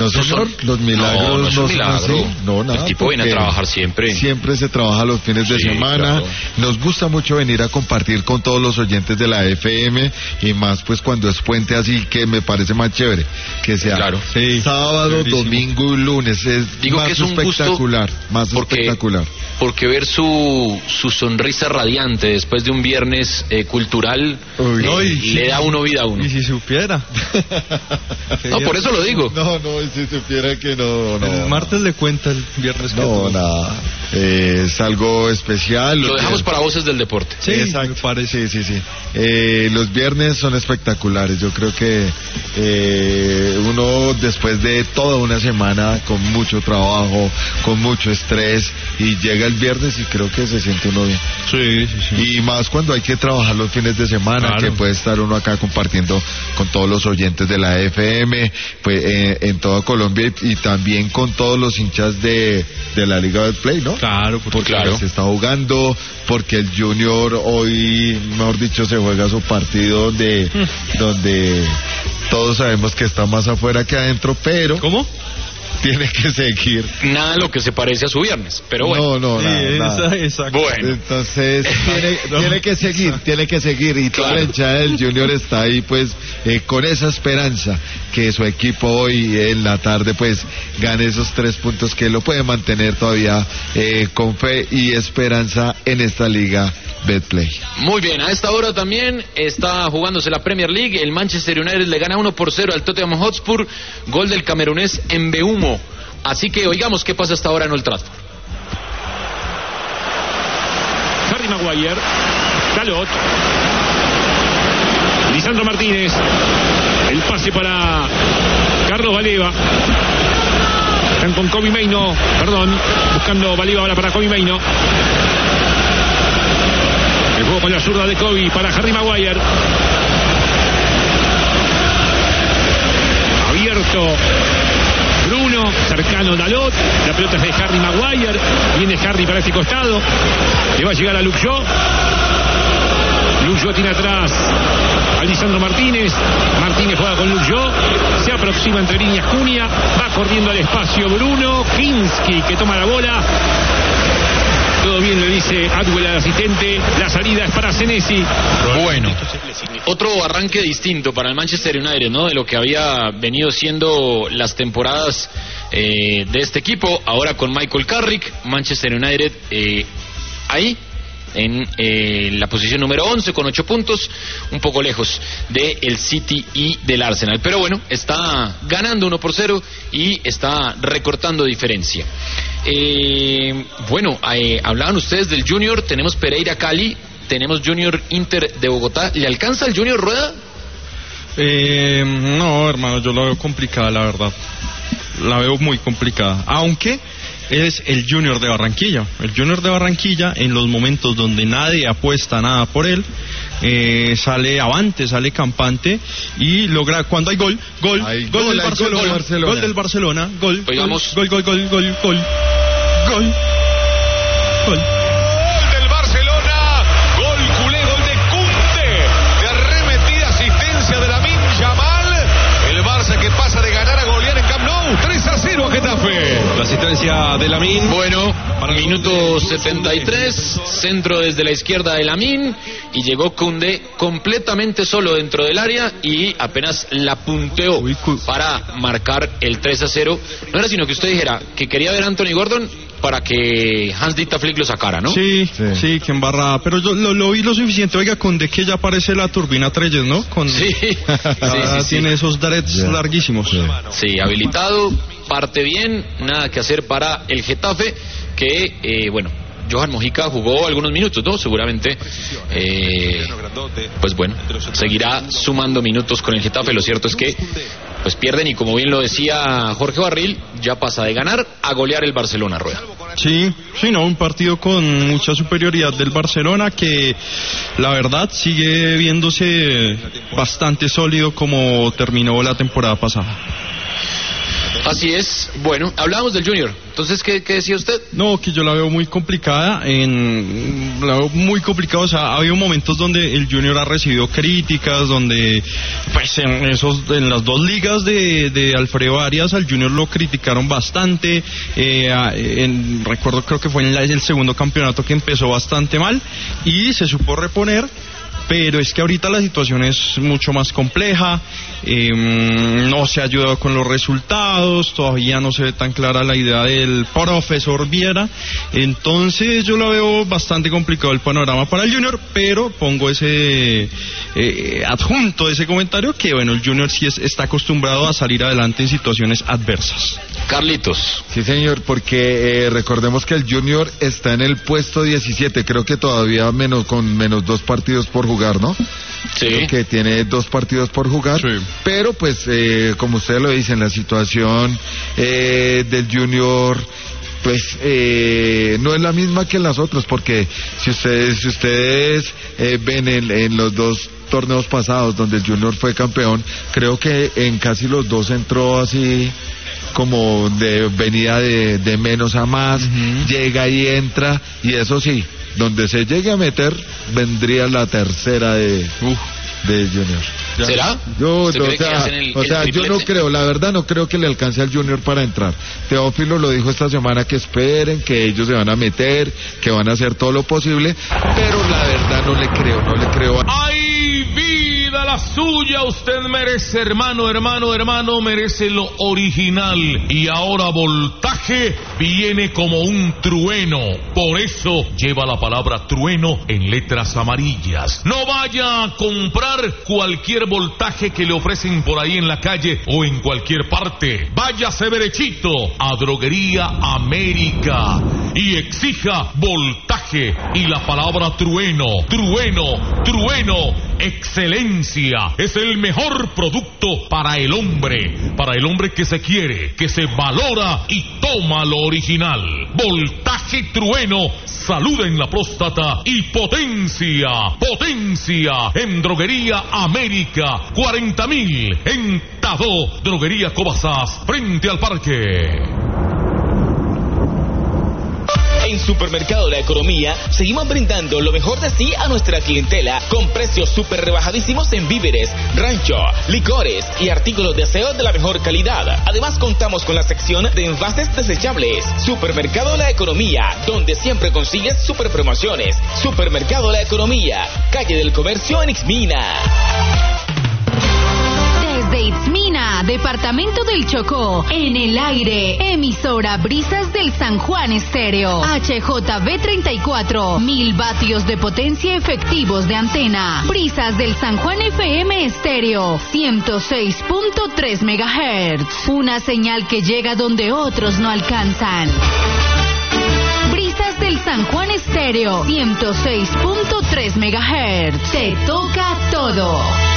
No, señor, los milagros no es un milagro. No, nada. El tipo viene a trabajar siempre. Siempre se trabaja los fines de semana. Claro. Nos gusta mucho venir a compartir con todos los oyentes de la FM y más pues cuando es puente, así que me parece más chévere que sea sábado, domingo y lunes. Digo más que es espectacular, más espectacular. Porque ver su sonrisa radiante después de un viernes cultural le da uno vida a uno. Y si supiera. No, por eso lo digo. No, si supiera que no. El martes le cuenta, el viernes que no, nada. Es algo especial. Lo dejamos para Voces del Deporte. Sí, exacto. Me parece. Sí. Los viernes son espectaculares. Yo creo que uno después de toda una semana con mucho trabajo, con mucho estrés, y llega el viernes y creo que se siente uno bien. Sí. Y más cuando hay que trabajar los fines de semana, claro, que puede estar uno acá compartiendo con todos los oyentes de la FM, pues en toda Colombia y también con todos los hinchas de la Liga Betplay, ¿no? Claro, porque se está jugando, porque el Junior hoy, mejor dicho, se juega su partido donde todos sabemos que está más afuera que adentro, pero ¿cómo? Tiene que seguir. Nada lo que se parece a su viernes, pero bueno. No, nada. Exacto. Bueno. Entonces, tiene que seguir y toda la hinchada del Junior está ahí pues con esa esperanza que su equipo hoy en la tarde pues gane esos 3 puntos que lo puede mantener todavía con fe y esperanza en esta liga Betplay. Muy bien, a esta hora también está jugándose la Premier League. El Manchester United le gana 1-0 al Tottenham Hotspur, gol del camerunés Mbeumo. Así que oigamos qué pasa hasta ahora en Old Trafford. Harry Maguire, Dalot, Lisandro Martínez, el pase para Carlos Baleba. Están con Kobbie Mainoo, buscando Baleba ahora para Kobbie Mainoo. El juego con la zurda de Kobbie para Harry Maguire. Abierto Bruno, cercano Dalot, la pelota es de Harry Maguire, viene Harry para este costado, le va a llegar a Luke Shaw. Luke Shaw tiene atrás a Lisandro Martínez juega con Luke Shaw, se aproxima entre líneas Cunha, va corriendo al espacio Bruno, Kinski que toma la bola. Todo bien, le dice Atwell al asistente. La salida es para Senesi. Bueno, otro arranque distinto para el Manchester United, ¿no? De lo que había venido siendo las temporadas de este equipo. Ahora con Michael Carrick, Manchester United ahí en la posición número 11 con 8 puntos, un poco lejos del City y del Arsenal, pero bueno, está ganando 1-0 y está recortando diferencia. Hablaban ustedes del Junior, tenemos Pereira Cali, tenemos Junior Inter de Bogotá. ¿Le alcanza el Junior Rueda? No, hermano, yo la veo complicada, la verdad. La veo muy complicada, aunque es el Junior de Barranquilla. El Junior de Barranquilla, en los momentos donde nadie apuesta nada por él, sale avante, sale campante y logra, cuando hay gol del Barcelona, gol del Barcelona, gol culé, gol de Kunde, de arremetida, asistencia de Lamine Yamal. El Barça que pasa de ganar a golear en Camp Nou, 3-0 a Getafe. La asistencia de Lamine. Bueno, minuto 73, centro desde la izquierda de Lamine y llegó Koundé completamente solo dentro del área y apenas la punteó para marcar el 3-0. No era sino que usted dijera que quería ver a Anthony Gordon para que Hans-Dieter Flick lo sacara, ¿no? Sí, que embarrada, pero yo lo vi lo suficiente. Oiga, Koundé que ya parece la turbina Treyes, ¿no? Sí. Tiene esos dreads larguísimos. Sí, habilitado, parte bien, nada que hacer para el Getafe, que, Johan Mojica jugó algunos minutos, ¿no? Seguramente, seguirá sumando minutos con el Getafe. Lo cierto es que, pierden y como bien lo decía Jorge Barril, ya pasa de ganar a golear el Barcelona, Rueda. Sí, un partido con mucha superioridad del Barcelona que, la verdad, sigue viéndose bastante sólido como terminó la temporada pasada. Así es. Bueno, hablábamos del Junior. Entonces, ¿qué decía usted? No, que yo la veo muy complicada, la veo muy complicada, o sea, ha habido momentos donde el Junior ha recibido críticas, donde, pues, en las dos ligas de Alfredo Arias, al Junior lo criticaron bastante, recuerdo, creo que fue en el segundo campeonato que empezó bastante mal, y se supo reponer. Pero es que ahorita la situación es mucho más compleja, no se ha ayudado con los resultados, todavía no se ve tan clara la idea del profesor Viera, entonces yo la veo bastante complicado el panorama para el Junior, pero pongo ese adjunto ese comentario que bueno, el Junior sí está acostumbrado a salir adelante en situaciones adversas. Carlitos. Sí, señor, porque recordemos que el Junior está en el puesto 17, creo que todavía con menos 2 partidos por jugar, ¿no? Sí. Creo que tiene 2 partidos por jugar, sí. Pero pues, como ustedes lo dicen, la situación del Junior, pues no es la misma que las otras, porque si ustedes ven en los 2 torneos pasados donde el Junior fue campeón, creo que en casi los 2 entró así como de venida de menos a más, llega y entra, y eso sí, donde se llegue a meter vendría la tercera de Junior. ¿Será? Yo no creo, la verdad no creo que le alcance al Junior para entrar. Teófilo lo dijo esta semana, que esperen, que ellos se van a meter, que van a hacer todo lo posible, pero la verdad no le creo. ¡Ay, vida la suya! Usted merece, hermano, merece lo original. Y ahora Voltaje viene como un trueno. Por eso lleva la palabra trueno en letras amarillas. No vaya a comprar cualquier voltaje que le ofrecen por ahí en la calle o en cualquier parte. Váyase derechito a Droguería América y exija voltaje y la palabra trueno. Excelencia. Es el mejor producto para el hombre que se quiere, que se valora y toma lo original. Voltaje trueno, salud en la próstata y potencia en Droguería América. 40.000 en Tadó, Droguería Cobasas, frente al parque. En Supermercado La Economía seguimos brindando lo mejor de sí a nuestra clientela con precios súper rebajadísimos en víveres, rancho, licores y artículos de aseo de la mejor calidad. Además contamos con la sección de envases desechables. Supermercado La Economía, donde siempre consigues super promociones. Supermercado La Economía, calle del Comercio en Ixmina. Desde Itzmina, departamento del Chocó, en el aire, emisora Brisas del San Juan Estéreo, HJB 34, 1000 vatios de potencia efectivos de antena. Brisas del San Juan FM Estéreo, 106.3 MHz, una señal que llega donde otros no alcanzan. Brisas del San Juan Estéreo, 106.3 MHz, te toca todo.